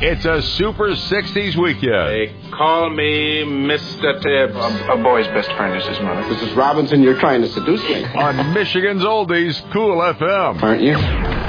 It's a Super 60s weekend. They call me Mr. Tibbs. A boy's best friend is his mother. Mrs. Robinson, you're trying to seduce me. On Michigan's Oldies, Cool FM. Aren't you?